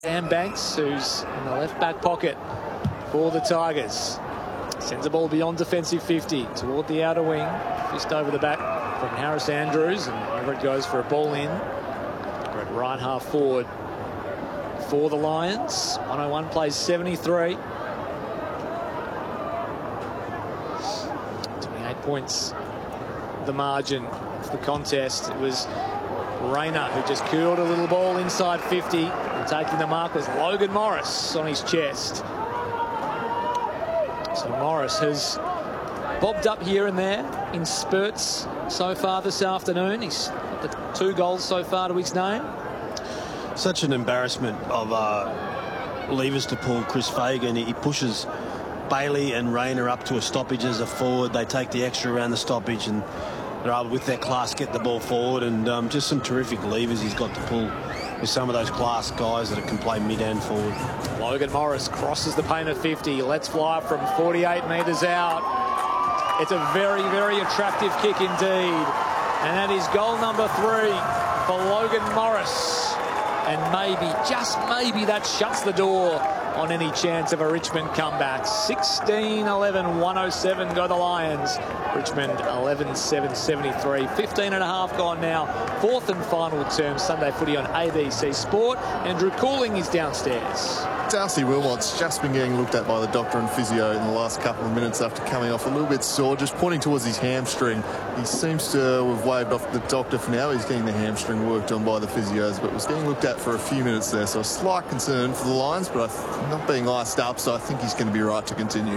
Sam Banks, who's in the left back pocket for the Tigers. Sends the ball beyond defensive 50 toward the outer wing. Fist over the back from Harris Andrews, and over it goes for a ball in. We're at right half forward for the Lions. 101 plays 73. 28 points the margin of the contest. It was Rayner who just curled a little ball inside 50, and taking the mark was Logan Morris on his chest. So Morris has bobbed up here and there in spurts so far this afternoon. He's got the 2 goals so far to his name. Such an embarrassment of levers to pull Chris Fagan. He pushes Bailey and Rayner up to a stoppage as a forward. They take the extra around the stoppage, and they're able, with their class, get the ball forward. And just some terrific levers he's got to pull with some of those class guys that can play mid and forward. Logan Morris crosses the paint of 50, lets fly from 48 metres out. It's a very, very attractive kick indeed. And that is goal number 3 for Logan Morris. And maybe, just maybe, that shuts the door on any chance of a Richmond comeback. 16-11-107 go the Lions. Richmond 11-7-73. 15 and a half gone now. 4th and final term Sunday footy on ABC Sport. Andrew Cooling is downstairs. Darcy Wilmot's just been getting looked at by the doctor and physio in the last couple of minutes after coming off a little bit sore, just pointing towards his hamstring. He seems to have waved off the doctor for now. He's getting the hamstring worked on by the physios, but was getting looked at for a few minutes there. So a slight concern for the Lions, but not being iced up, so I think he's going to be right to continue.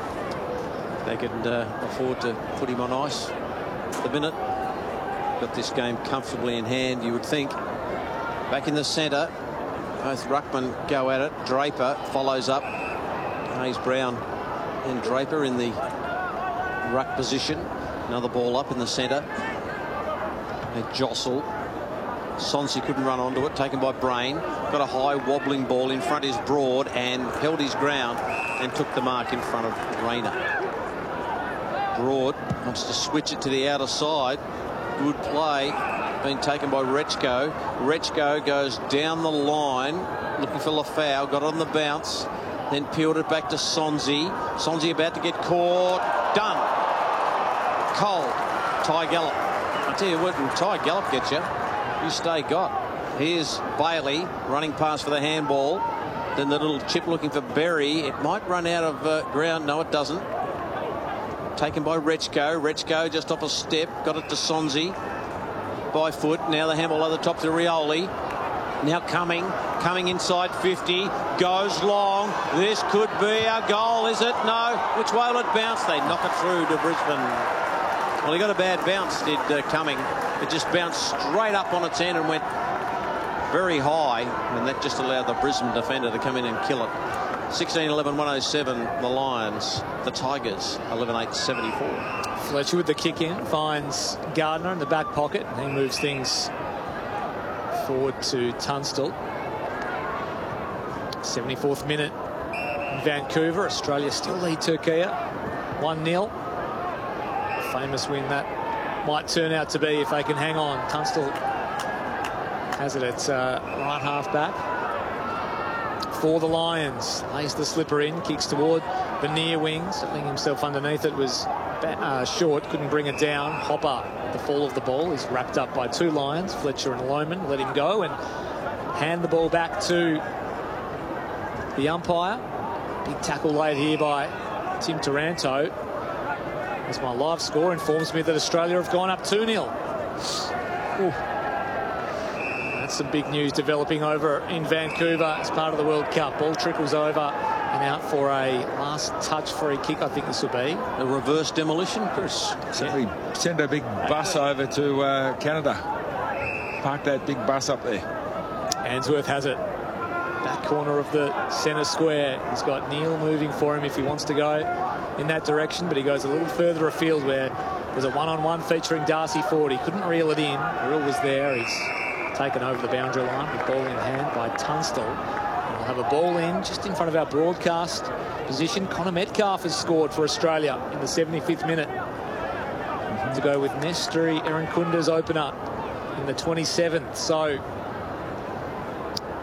They can afford to put him on ice at the minute. Got this game comfortably in hand, you would think. Back in the centre, both ruckmen go at it. Draper follows up. Hayes Brown and Draper in the ruck position. Another ball up in the centre. They jostle. Sonsie couldn't run onto it, taken by Brain. Got a high wobbling ball in front, is Broad, and held his ground and took the mark in front of Rayner. Broad wants to switch it to the outer side. Good play being taken by Rechko. Rechko goes down the line looking for Lafau, got on the bounce, then peeled it back to Sonsie. Sonsie about to get caught. Done. Cold. Ty Gallop. I tell you what, when Ty Gallop gets you, you stay got. Here's Bailey running past for the handball. Then the little chip looking for Berry. It might run out of ground. No, it doesn't. Taken by Rechko. Rechko just off a step. Got it to Sonsie. By foot. Now the handball over the top to Rioli. Now coming inside 50. Goes long. This could be a goal, is it? No. Which way will it bounce? They knock it through to Brisbane. Well, he got a bad bounce, did Cumming. It just bounced straight up on its end and went very high, and that just allowed the Brisbane defender to come in and kill it. 16-11-107 the Lions. The Tigers 11-8-74. Fletcher with the kick in finds Gardner in the back pocket. He moves things forward to Tunstall. 74th minute in Vancouver. Australia still lead Turkey 1-0. Famous win that might turn out to be if they can hang on. Tunstall has it at right half back for the Lions. Lays the slipper in, kicks toward the near wing, settling himself underneath it. Was short, couldn't bring it down. Hopper, the fall of the ball, is wrapped up by 2 Lions, Fletcher and Lohman. Let him go and hand the ball back to the umpire. Big tackle laid here by Tim Taranto. As my live score informs me that Australia have gone up 2-0. That's some big news developing over in Vancouver as part of the World Cup. Ball trickles over and out for a last touch free kick, I think this will be. A reverse demolition, Chris. We send a big bus over to Canada. Park that big bus up there. Answorth has it. Back corner of the centre square. He's got Neal moving for him if he wants to go in that direction, but he goes a little further afield where there's a one-on-one featuring Darcy Ford. He couldn't reel it in. Reel was there. He's taken over the boundary line with ball in hand by Tunstall. We'll have a ball in just in front of our broadcast position. Connor Metcalf has scored for Australia in the 75th minute. To go with Nestri Aaron Kunda's opener in the 27th. So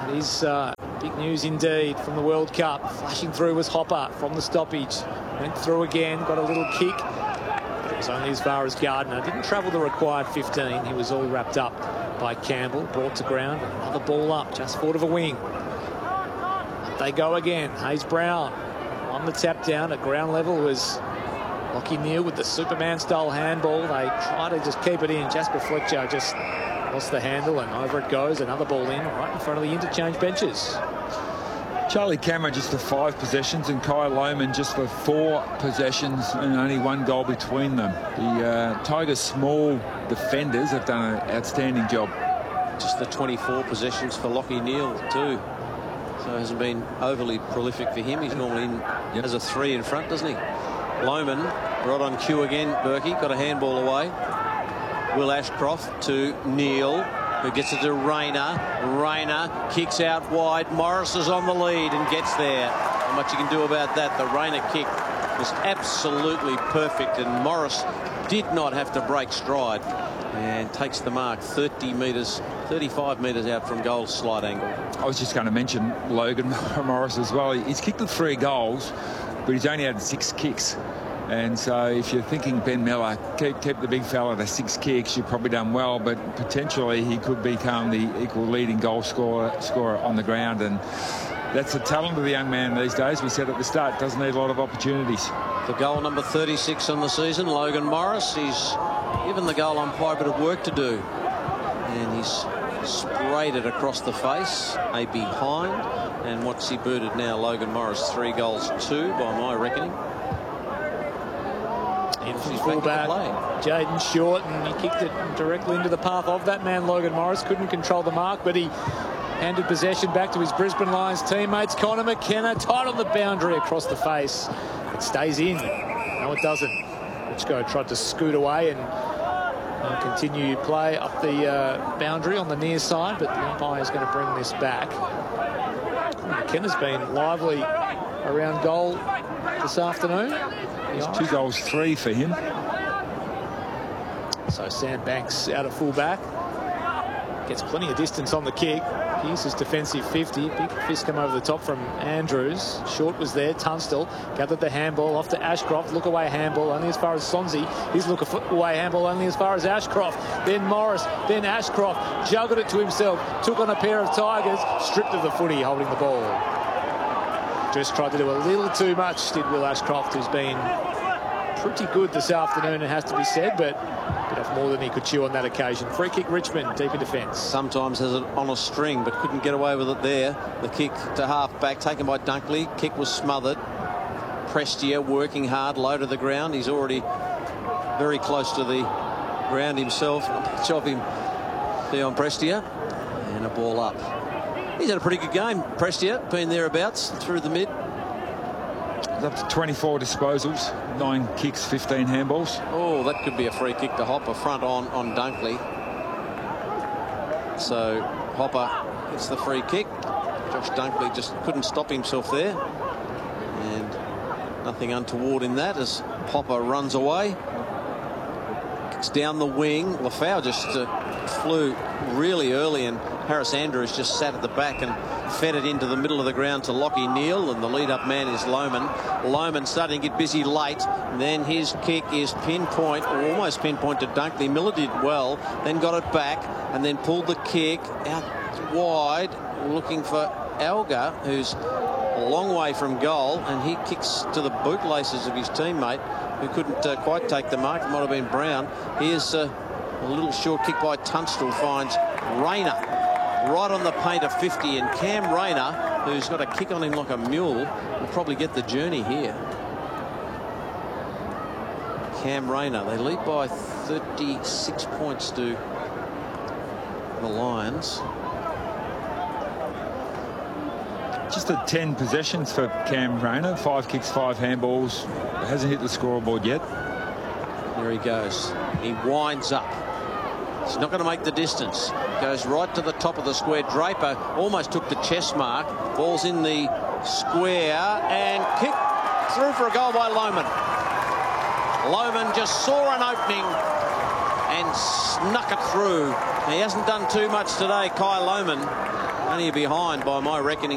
It is big news indeed from the World Cup. Flashing through was Hopper from the stoppage. Went through again, got a little kick. But it was only as far as Gardner. Didn't travel the required 15. He was all wrapped up by Campbell. Brought to ground. Another ball up, just forward of a wing. Up they go again. Hayes Brown on the tap down at ground level was Lockie Neal with the Superman-style handball. They try to just keep it in. Jasper Fletcher just lost the handle, and over it goes. Another ball in right in front of the interchange benches. Charlie Cameron just for 5 possessions, and Kai Lohmann just for 4 possessions, and only 1 goal between them. The Tigers' small defenders have done an outstanding job. Just the 24 possessions for Lockie Neal too. So it hasn't been overly prolific for him. He's normally in as a 3 in front, doesn't he? Lohmann right on cue again. Berkey got a handball away. Will Ashcroft to Neal, who gets it to Rayner. Rayner kicks out wide. Morris is on the lead and gets there. Not much you can do about that. The Rayner kick was absolutely perfect, and Morris did not have to break stride and takes the mark 30 metres, 35 metres out from goal slight angle. I was just going to mention Logan Morris as well. He's kicked the 3 goals, but he's only had 6 kicks. And so if you're thinking Ben Miller, keep the big fella to 6 kicks, you've probably done well, but potentially he could become the equal leading goal scorer on the ground. And that's the talent of the young man these days. We said at the start, doesn't need a lot of opportunities. For goal number 36 on the season, Logan Morris. He's given the goal umpire a bit of work to do. And he's sprayed it across the face, a behind. And what's he booted now? Logan Morris, 3 goals, 2 by my reckoning. In from fullback, Jaden Short, and he kicked it directly into the path of that man, Logan Morris. Couldn't control the mark, but he handed possession back to his Brisbane Lions teammates. Connor McKenna tight on the boundary across the face. It stays in. No, it doesn't. Richko tried to scoot away and continue play up the boundary on the near side, but the umpire is going to bring this back. McKenna's been lively around goal this afternoon. It's 2 goals, 3 for him. So Sam Banks out of fullback. Gets plenty of distance on the kick. Pearce's defensive 50. Big fist come over the top from Andrews. Short was there. Tunstall gathered the handball off to Ashcroft. Look away handball only as far as Sonsie. His look away handball only as far as Ashcroft. Then Morris. Then Ashcroft. Juggled it to himself. Took on a pair of Tigers. Stripped of the footy holding the ball. Just tried to do a little too much, did Will Ashcroft, who's been pretty good this afternoon, it has to be said, but bit off more than he could chew on that occasion. Free kick, Richmond, deep in defence. Sometimes has it on a string, but couldn't get away with it there. The kick to half-back, taken by Dunkley. Kick was smothered. Prestia working hard, low to the ground. He's already very close to the ground himself. Chop him, Dion Prestia. And a ball up. He's had a pretty good game, Prestia, been thereabouts through the mid. He's up to 24 disposals, 9 kicks, 15 handballs. Oh, that could be a free kick to Hopper, front on Dunkley. So Hopper gets the free kick. Josh Dunkley just couldn't stop himself there. And nothing untoward in that as Hopper runs away. Kicks down the wing. Lafau just flew really early, and Harris Andrews just sat at the back and fed it into the middle of the ground to Lockie Neal, and the lead-up man is Lohmann. Lohmann starting to get busy late. And then his kick is pinpoint, or almost pinpoint to Dunkley. Miller did well, then got it back, and then pulled the kick out wide, looking for Alga, who's a long way from goal, and he kicks to the bootlaces of his teammate, who couldn't quite take the mark. It might have been Brown. Here's a little short kick by Tunstall, finds Rayner right on the paint of 50, and Cam Rayner, who's got a kick on him like a mule, will probably get the journey here. Cam Rayner, they lead by 36 points to the Lions. Just at 10 possessions for Cam Rayner, 5 kicks, 5 handballs. Hasn't hit the scoreboard yet. There he goes. He winds up. He's not going to make the distance. Goes right to the top of the square. Draper almost took the chest mark. Ball's in the square and kick through for a goal by Lohmann. Lohmann just saw an opening and snuck it through. He hasn't done too much today, Kai Lohmann, Only behind, by my reckoning,